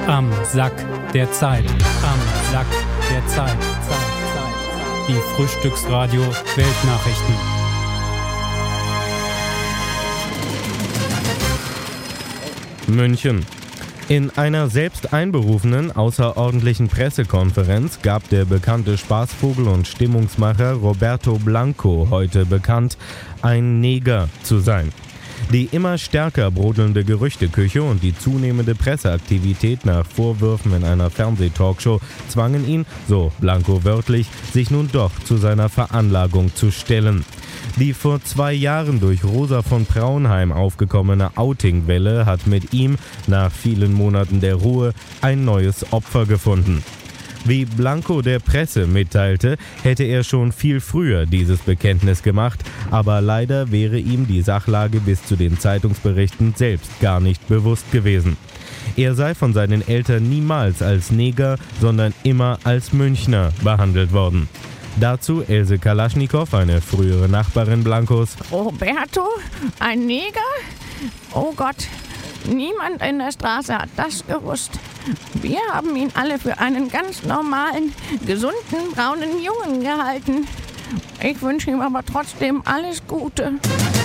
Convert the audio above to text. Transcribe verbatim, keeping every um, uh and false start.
Am Sack der Zeit. Am Sack der Zeit. Zeit, Zeit. Die Frühstücksradio Weltnachrichten. München. In einer selbst einberufenen außerordentlichen Pressekonferenz gab der bekannte Spaßvogel und Stimmungsmacher Roberto Blanco heute bekannt, ein Neger zu sein. Die immer stärker brodelnde Gerüchteküche und die zunehmende Presseaktivität nach Vorwürfen in einer Fernsehtalkshow zwangen ihn, so Blanco wörtlich, sich nun doch zu seiner Veranlagung zu stellen. Die vor zwei Jahren durch Rosa von Praunheim aufgekommene Outing-Welle hat mit ihm, nach vielen Monaten der Ruhe, ein neues Opfer gefunden. Wie Blanco der Presse mitteilte, hätte er schon viel früher dieses Bekenntnis gemacht, aber leider wäre ihm die Sachlage bis zu den Zeitungsberichten selbst gar nicht bewusst gewesen. Er sei von seinen Eltern niemals als Neger, sondern immer als Münchner behandelt worden. Dazu Else Kalaschnikow, eine frühere Nachbarin Blancos. Roberto? Ein Neger? Oh Gott, niemand in der Straße hat das gewusst. Wir haben ihn alle für einen ganz normalen, gesunden, braunen Jungen gehalten. Ich wünsche ihm aber trotzdem alles Gute.